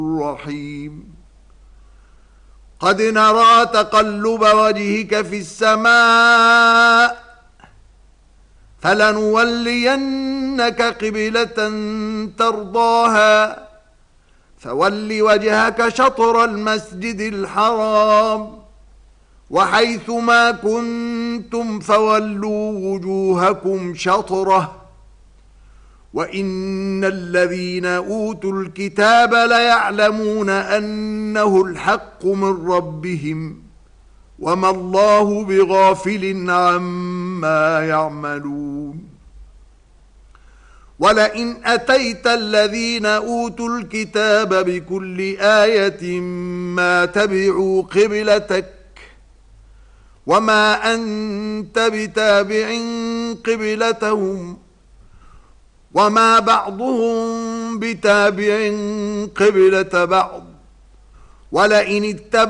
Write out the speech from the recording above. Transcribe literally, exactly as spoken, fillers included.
الرحيم قد نرى تقلب وجهك في السماء فلنولينك قبلة ترضاها فول وجهك شطر المسجد الحرام وحيث ما كنتم فولوا وجوهكم شطره وإن الذين أوتوا الكتاب ليعلمون أنه الحق من ربهم وما الله بغافل عما يعملون ولئن أتيت الذين أوتوا الكتاب بكل آية ما تبعوا قبلتك وما أنت بتابع قبلتهم وما بعضهم بتابع قبلة بعض ولئن اتبعوا